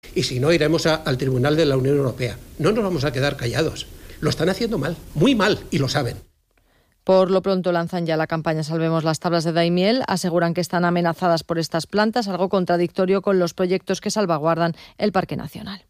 y si no iremos al Tribunal de la Unión Europea. No nos vamos a quedar callados. Lo están haciendo mal, muy mal, y lo saben. Por lo pronto lanzan ya la campaña Salvemos las tablas de Daimiel. Aseguran que están amenazadas por estas plantas, algo contradictorio con los proyectos que salvaguardan el Parque Nacional.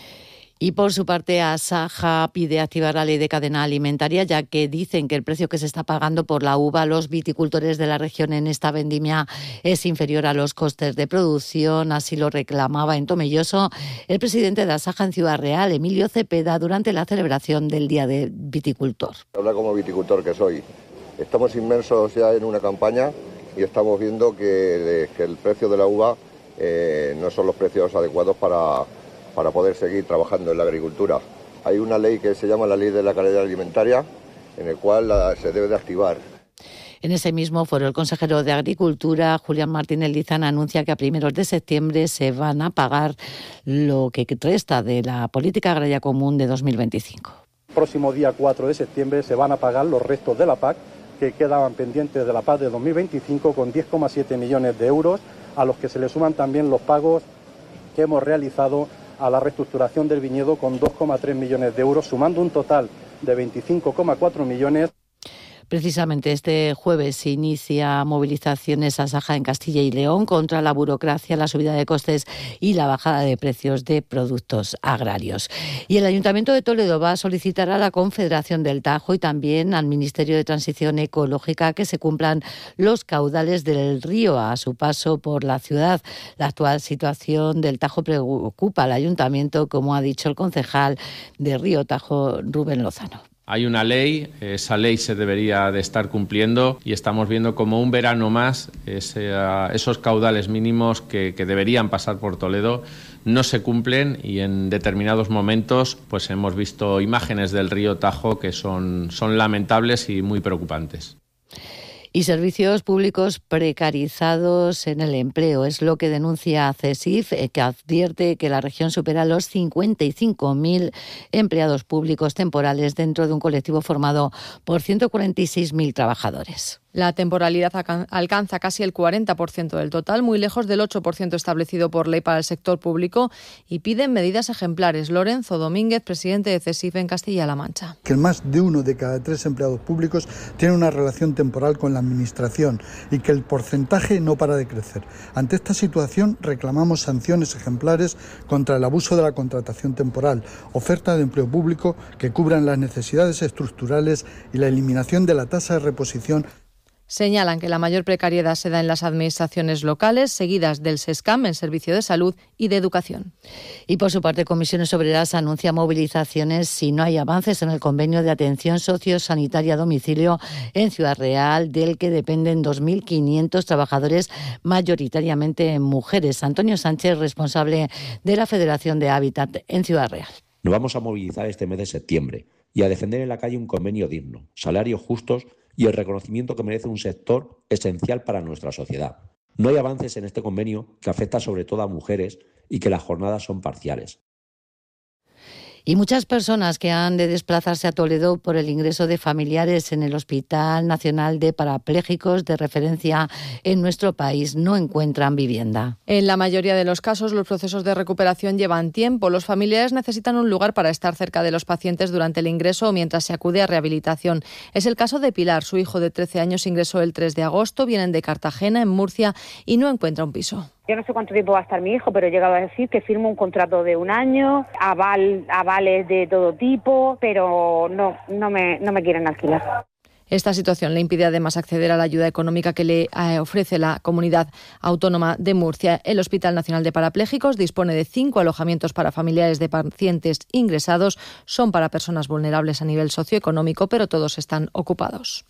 Y por su parte, Asaja pide activar la ley de cadena alimentaria, ya que dicen que el precio que se está pagando por la uva a los viticultores de la región en esta vendimia es inferior a los costes de producción. Así lo reclamaba en Tomelloso el presidente de Asaja en Ciudad Real, Emilio Cepeda, durante la celebración del Día del Viticultor. Habla como viticultor que soy. Estamos inmersos ya en una campaña y estamos viendo que el precio de la uva no son los precios adecuados para poder seguir trabajando en la agricultura. Hay una ley que se llama la Ley de la Calidad Alimentaria, en el cual se debe de activar. En ese mismo foro, el consejero de Agricultura, Julián Martínez Lizana, anuncia que a primeros de septiembre se van a pagar lo que resta de la Política Agraria Común de 2025. El próximo día 4 de septiembre se van a pagar los restos de la PAC que quedaban pendientes de la PAC de 2025 con 10,7 millones de euros, a los que se le suman también los pagos que hemos realizado a la reestructuración del viñedo con 2,3 millones de euros, sumando un total de 25,4 millones. Precisamente este jueves se inicia movilizaciones Asaja en Castilla y León contra la burocracia, la subida de costes y la bajada de precios de productos agrarios. Y el Ayuntamiento de Toledo va a solicitar a la Confederación del Tajo y también al Ministerio de Transición Ecológica que se cumplan los caudales del río a su paso por la ciudad. La actual situación del Tajo preocupa al Ayuntamiento, como ha dicho el concejal de Río Tajo, Rubén Lozano. Hay una ley, esa ley se debería de estar cumpliendo y estamos viendo como un verano más esos caudales mínimos que deberían pasar por Toledo no se cumplen y en determinados momentos pues hemos visto imágenes del río Tajo que son lamentables y muy preocupantes. Y servicios públicos precarizados en el empleo. Es lo que denuncia CESIF, que advierte que la región supera los 55.000 empleados públicos temporales dentro de un colectivo formado por 146.000 trabajadores. La temporalidad alcanza casi el 40% del total, muy lejos del 8% establecido por ley para el sector público, y piden medidas ejemplares. Lorenzo Domínguez, presidente de CESIF en Castilla-La Mancha. Que más de 1 de cada 3 empleados públicos tiene una relación temporal con la Administración y que el porcentaje no para de crecer. Ante esta situación reclamamos sanciones ejemplares contra el abuso de la contratación temporal, oferta de empleo público que cubran las necesidades estructurales y la eliminación de la tasa de reposición. Señalan que la mayor precariedad se da en las administraciones locales, seguidas del SESCAM, en servicio de salud y de educación. Y por su parte, Comisiones Obreras anuncia movilizaciones si no hay avances en el convenio de atención sociosanitaria a domicilio en Ciudad Real, del que dependen 2.500 trabajadores, mayoritariamente mujeres. Antonio Sánchez, responsable de la Federación de Hábitat en Ciudad Real. Nos vamos a movilizar este mes de septiembre y a defender en la calle un convenio digno, salarios justos y el reconocimiento que merece un sector esencial para nuestra sociedad. No hay avances en este convenio que afecta sobre todo a mujeres y que las jornadas son parciales. Y muchas personas que han de desplazarse a Toledo por el ingreso de familiares en el Hospital Nacional de Parapléjicos de referencia en nuestro país no encuentran vivienda. En la mayoría de los casos, los procesos de recuperación llevan tiempo. Los familiares necesitan un lugar para estar cerca de los pacientes durante el ingreso o mientras se acude a rehabilitación. Es el caso de Pilar. Su hijo de 13 años ingresó el 3 de agosto, vienen de Cartagena, en Murcia, y no encuentra un piso. Yo no sé cuánto tiempo va a estar mi hijo, pero he llegado a decir que firmo un contrato de 1 año, avales de todo tipo, pero no me quieren alquilar. Esta situación le impide además acceder a la ayuda económica que le ofrece la Comunidad Autónoma de Murcia. El Hospital Nacional de Parapléjicos dispone de 5 alojamientos para familiares de pacientes ingresados. Son para personas vulnerables a nivel socioeconómico, pero todos están ocupados.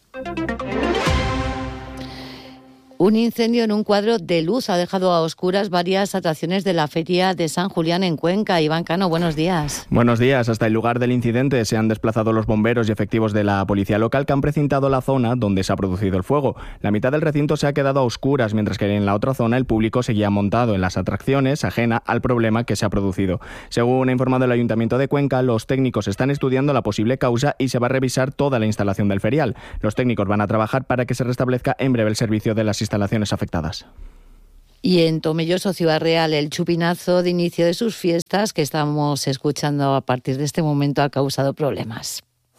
Un incendio en un cuadro de luz ha dejado a oscuras varias atracciones de la Feria de San Julián en Cuenca. Iván Cano, buenos días. Buenos días. Hasta el lugar del incidente se han desplazado los bomberos y efectivos de la policía local que han precintado la zona donde se ha producido el fuego. La mitad del recinto se ha quedado a oscuras, mientras que en la otra zona el público seguía montado en las atracciones, ajena al problema que se ha producido. Según ha informado el Ayuntamiento de Cuenca, los técnicos están estudiando la posible causa y se va a revisar toda la instalación del ferial. Los técnicos van a trabajar para que se restablezca en breve el servicio de las instalaciones afectadas. Y en Tomelloso, Ciudad Real, el chupinazo de inicio de sus fiestas, que estamos escuchando a partir de este momento, ha causado problemas.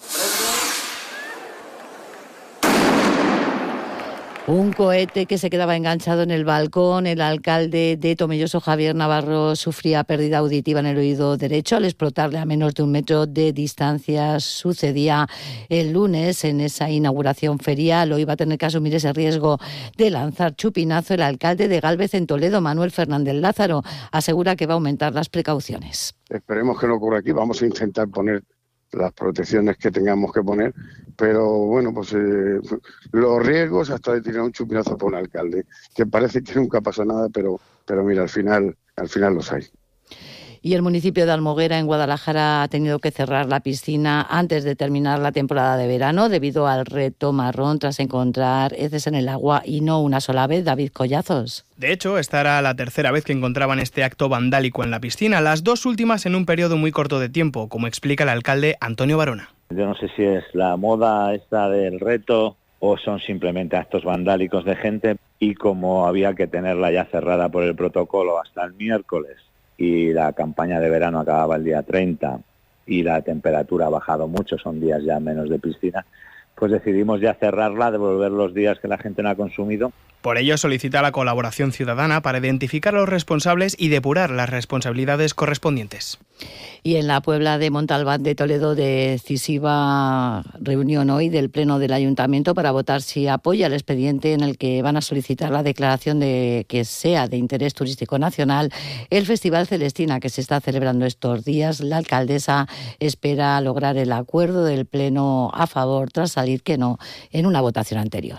Un cohete que se quedaba enganchado en el balcón. El alcalde de Tomelloso, Javier Navarro, sufría pérdida auditiva en el oído derecho al explotarle a menos de 1 metro de distancia. Sucedía el lunes en esa inauguración ferial. Hoy va a tener que asumir ese riesgo de lanzar chupinazo. El alcalde de Gálvez, en Toledo, Manuel Fernández Lázaro, asegura que va a aumentar las precauciones. Esperemos que no ocurra aquí. Vamos a intentar poner las protecciones que tengamos que poner, pero bueno, pues los riesgos hasta de tirar un chupinazo por un alcalde, que parece que nunca pasa nada, pero mira, al final los hay. Y el municipio de Almoguera, en Guadalajara, ha tenido que cerrar la piscina antes de terminar la temporada de verano debido al reto marrón tras encontrar heces en el agua y no una sola vez. David Collazos. De hecho, esta era la tercera vez que encontraban este acto vandálico en la piscina, las 2 últimas en un periodo muy corto de tiempo, como explica el alcalde Antonio Barona. Yo no sé si es la moda esta del reto o son simplemente actos vandálicos de gente, y como había que tenerla ya cerrada por el protocolo hasta el miércoles y la campaña de verano acababa el día 30 y la temperatura ha bajado mucho, son días ya menos de piscina, pues decidimos ya cerrarla, devolver los días que la gente no ha consumido. Por ello solicita la colaboración ciudadana para identificar a los responsables y depurar las responsabilidades correspondientes. Y en la Puebla de Montalbán de Toledo, decisiva reunión hoy del Pleno del Ayuntamiento para votar si apoya el expediente en el que van a solicitar la declaración de que sea de interés turístico nacional el Festival Celestina, que se está celebrando estos días. La alcaldesa espera lograr el acuerdo del Pleno a favor tras salir que no en una votación anterior.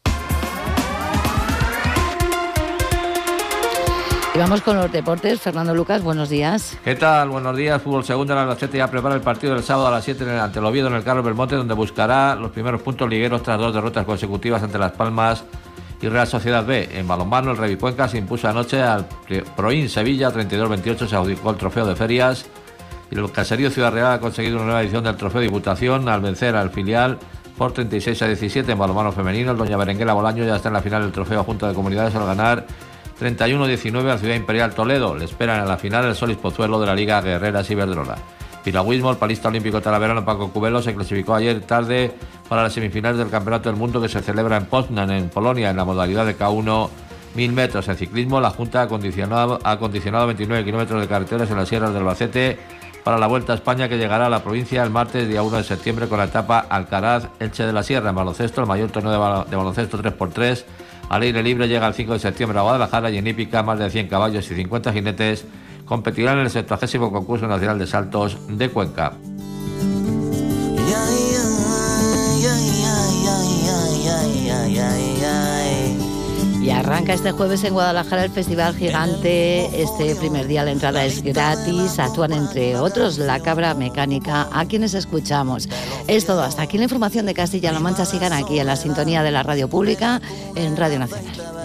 Y vamos con los deportes. Fernando Lucas, buenos días. ¿Qué tal? Buenos días. Fútbol segunda, el Albacete ya prepara el partido del sábado a las 7 ante el Oviedo en el Carlos Belmonte, donde buscará los primeros puntos ligueros tras 2 derrotas consecutivas ante Las Palmas y Real Sociedad B. En balonmano, el Revicuenca se impuso anoche al Proin Sevilla 32-28, se adjudicó el trofeo de ferias. Y el Caserío Ciudad Real ha conseguido una nueva edición del trofeo de Diputación al vencer al filial por 36-17 en balonmano femenino. El Doña Berenguela Bolaño ya está en la final del trofeo Junta de Comunidades al ganar 31-19 a Ciudad Imperial Toledo. Le esperan en la final el Solís Pozuelo de la Liga Guerreras Iberdrola. Piragüismo, el palista olímpico talaverano Paco Cubelo se clasificó ayer tarde para las semifinales del Campeonato del Mundo que se celebra en Poznan, en Polonia, en la modalidad de K1 1000 metros. En ciclismo, la Junta ha condicionado 29 kilómetros de carreteras en las sierras del Albacete para la Vuelta a España, que llegará a la provincia el martes, día 1 de septiembre, con la etapa Alcaraz-Elche de la Sierra. En baloncesto, el mayor torneo de baloncesto 3x3 al aire libre llega el 5 de septiembre a Guadalajara, y en hípica más de 100 caballos y 50 jinetes competirán en el 70º concurso nacional de saltos de Cuenca. Y arranca este jueves en Guadalajara el Festival Gigante. Este primer día la entrada es gratis. Actúan entre otros La Cabra Mecánica, a quienes escuchamos. Es todo, hasta aquí la información de Castilla-La Mancha. Sigan aquí en la sintonía de la radio pública en Radio Nacional.